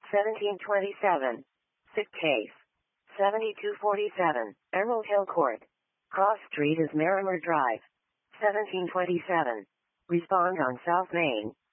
1727. Sick case. 7247. Emerald Hill Court. Cross Street is Marimer Drive. 1727. Respond on South Main.